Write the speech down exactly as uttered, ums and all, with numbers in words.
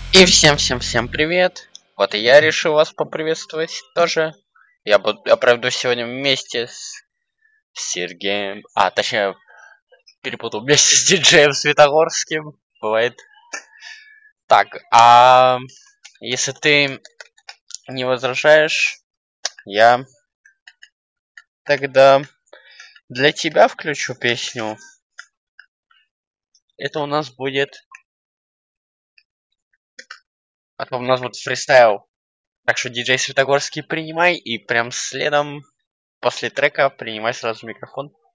И всем-всем-всем привет! Вот и я решил вас поприветствовать тоже. Я, буду, я проведу сегодня вместе с Сергеем... А, точнее, перепутал, вместе с диджеем Светогорским. Бывает. Так, а если ты не возражаешь, я тогда для тебя включу песню. Это у нас будет... А то у нас будет фристайл. Так что диджей Светогорский принимай, и прям следом после трека принимай сразу микрофон.